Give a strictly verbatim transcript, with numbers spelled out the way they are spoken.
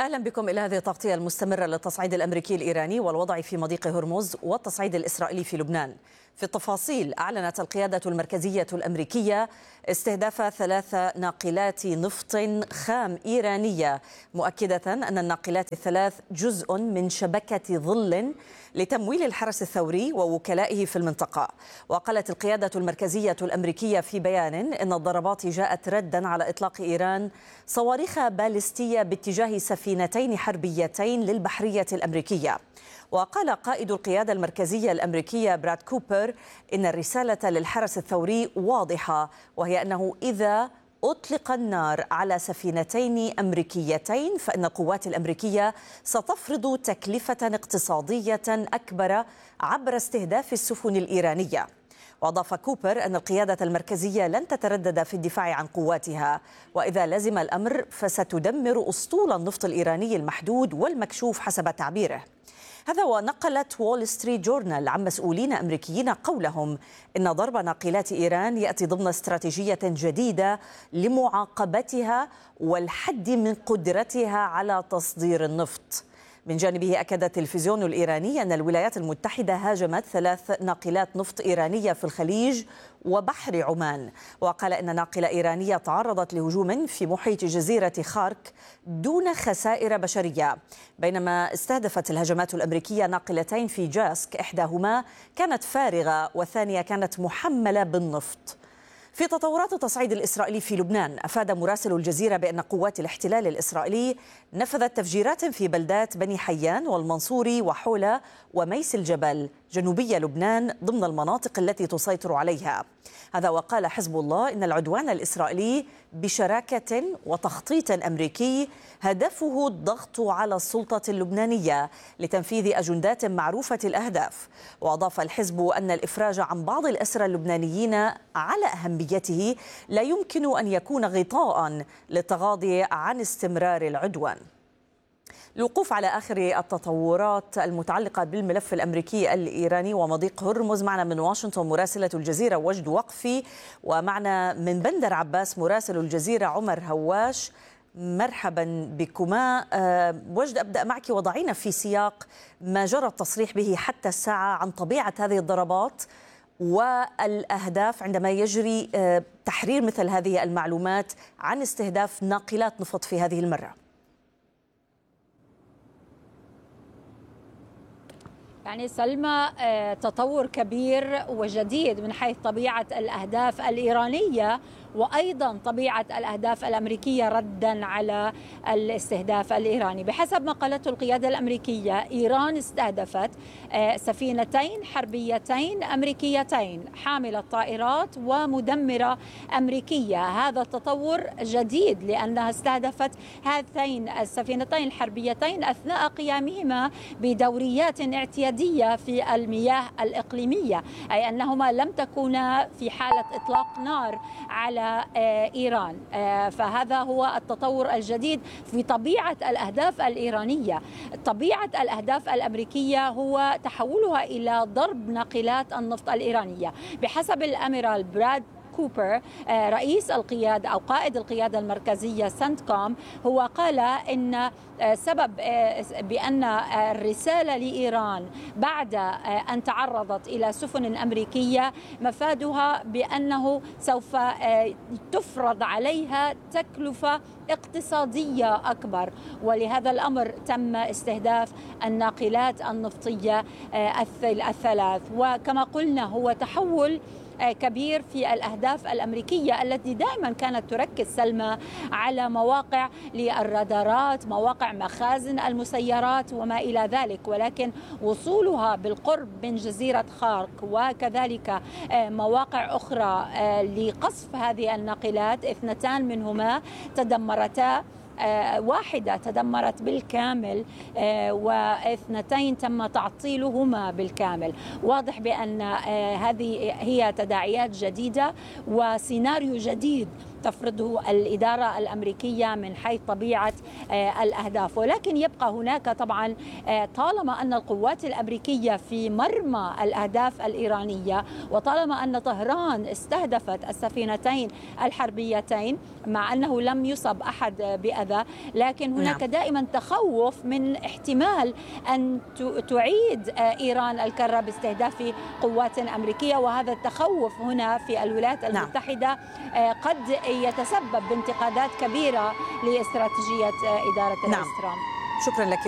أهلا بكم إلى هذه التغطية المستمرة للتصعيد الأمريكي الإيراني والوضع في مضيق هرمز والتصعيد الإسرائيلي في لبنان. في التفاصيل، أعلنت القيادة المركزية الأمريكية استهداف ثلاث ناقلات نفط خام إيرانية، مؤكدة أن الناقلات الثلاث جزء من شبكة ظل لتمويل الحرس الثوري ووكلائه في المنطقة. وقالت القيادة المركزية الأمريكية في بيان إن الضربات جاءت ردا على إطلاق إيران صواريخ باليستية باتجاه سفينتين حربيتين للبحرية الأمريكية. وقال قائد القيادة المركزية الأمريكية براد كوبر إن الرسالة للحرس الثوري واضحة، وهي أنه إذا أطلق النار على سفينتين أمريكيتين فإن القوات الأمريكية ستفرض تكلفة اقتصادية أكبر عبر استهداف السفن الإيرانية. وأضاف كوبر أن القيادة المركزية لن تتردد في الدفاع عن قواتها، وإذا لزم الأمر فستدمر أسطول النفط الإيراني المحدود والمكشوف حسب تعبيره. هذا ونقلت وول ستريت جورنال عن مسؤولين أمريكيين قولهم إن ضرب ناقلات إيران يأتي ضمن استراتيجية جديدة لمعاقبتها والحد من قدرتها على تصدير النفط. من جانبه أكد التلفزيون الإيراني أن الولايات المتحدة هاجمت ثلاث ناقلات نفط إيرانية في الخليج وبحر عمان، وقال إن ناقلة إيرانية تعرضت لهجوم في محيط جزيرة خارك دون خسائر بشرية، بينما استهدفت الهجمات الأمريكية ناقلتين في جاسك، إحداهما كانت فارغة والثانية كانت محملة بالنفط. في تطورات التصعيد الإسرائيلي في لبنان، أفاد مراسل الجزيرة بأن قوات الاحتلال الإسرائيلي نفذت تفجيرات في بلدات بني حيان والمنصوري وحولة وميس الجبل جنوبي لبنان ضمن المناطق التي تسيطر عليها. هذا وقال حزب الله إن العدوان الإسرائيلي بشراكة وتخطيط أمريكي هدفه الضغط على السلطة اللبنانية لتنفيذ أجندات معروفة الأهداف. وأضاف الحزب أن الإفراج عن بعض الأسرى اللبنانيين على أهميته لا يمكن أن يكون غطاء للتغاضي عن استمرار العدوان. الوقوف على آخر التطورات المتعلقة بالملف الأمريكي الإيراني ومضيق هرمز، معنا من واشنطن مراسلة الجزيرة وجد وقفي، ومعنا من بندر عباس مراسل الجزيرة عمر هواش. مرحبا بكما. أه وجد، أبدأ معك وضعينا في سياق ما جرى التصريح به حتى الساعة عن طبيعة هذه الضربات والأهداف عندما يجري أه تحرير مثل هذه المعلومات عن استهداف ناقلات نفط في هذه المرة. يعني سلمى، تطور كبير وجديد من حيث طبيعة الأهداف الإيرانية وأيضا طبيعة الأهداف الأمريكية ردا على الاستهداف الإيراني. بحسب ما قالته القيادة الأمريكية، إيران استهدفت سفينتين حربيتين أمريكيتين حاملة طائرات ومدمرة أمريكية. هذا تطور جديد لأنها استهدفت هاتين السفينتين الحربيتين أثناء قيامهما بدوريات اعتيادية في المياه الإقليمية، أي أنهما لم تكونا في حالة إطلاق نار على إيران. فهذا هو التطور الجديد في طبيعة الأهداف الإيرانية. طبيعة الأهداف الأمريكية هو تحولها إلى ضرب ناقلات النفط الإيرانية. بحسب الأميرال براد كوبر رئيس القيادة أو قائد القيادة المركزية سنتكوم، هو قال إن سبب بأن الرسالة لإيران بعد أن تعرضت إلى سفن أمريكية مفادها بأنه سوف تفرض عليها تكلفة اقتصادية أكبر، ولهذا الأمر تم استهداف الناقلات النفطية الثلاث. وكما قلنا هو تحول كبير في الأهداف الأمريكية التي دائما كانت تركز سلمى على مواقع للرادارات، مواقع مخازن المسيرات وما إلى ذلك، ولكن وصولها بالقرب من جزيرة خارك وكذلك مواقع أخرى لقصف هذه الناقلات، اثنتان منهما تدمرتا، واحدة تدمرت بالكامل واثنتين تم تعطيلهما بالكامل. واضح بأن هذه هي تداعيات جديدة وسيناريو جديد تفرضه الإدارة الأمريكية من حيث طبيعة الأهداف. ولكن يبقى هناك طبعا طالما أن القوات الأمريكية في مرمى الأهداف الإيرانية، وطالما أن طهران استهدفت السفينتين الحربيتين مع أنه لم يصب أحد بأذى، لكن هناك نعم. دائما تخوف من احتمال أن تعيد إيران الكرة باستهداف قوات أمريكية، وهذا التخوف هنا في الولايات المتحدة نعم. قد يتسبب بانتقادات كبيرة لاستراتيجية إدارة نعم. الرئيس ترامب. شكرا لك.